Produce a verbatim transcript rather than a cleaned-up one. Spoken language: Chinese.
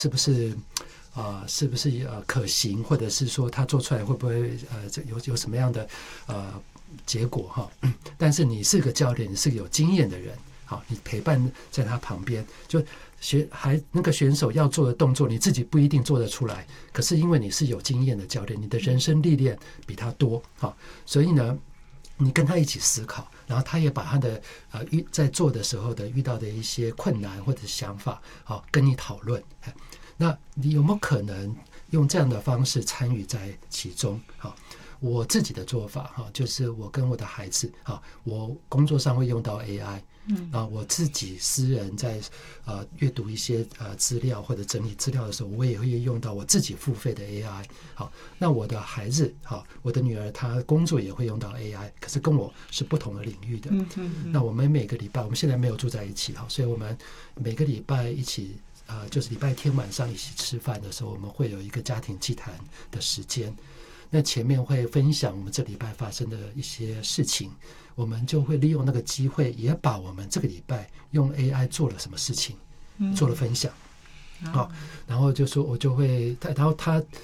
是不是啊、呃，是不是呃可行，或者是说他做出来会不会呃有有什么样的呃结果哈？但是你是个教练，你是个有经验的人，好，你陪伴在他旁边，就学还那个选手要做的动作，你自己不一定做得出来，可是因为你是有经验的教练，你的人生历练比他多，好，所以呢，你跟他一起思考，然后他也把他的呃遇在做的时候的遇到的一些困难或者想法，好，跟你讨论。那你有没有可能用这样的方式参与在其中？好，我自己的做法哈，就是我跟我的孩子哈，我工作上会用到 A I， 嗯，啊，我自己私人在呃阅读一些呃资料或者整理资料的时候，我也会用到我自己付费的 A I。好，那我的孩子哈，我的女儿她工作也会用到 A I， 可是跟我是不同的领域的。嗯嗯嗯，那我们每个礼拜，我们现在没有住在一起哈，所以我们每个礼拜一起。呃，就是礼拜天晚上一起吃饭的时候，我们会有一个家庭祭坛的时间。那前面会分享我们这礼拜发生的一些事情，我们就会利用那个机会，也把我们这个礼拜用 A I 做了什么事情做了分享。好，然后就说我就会，然后他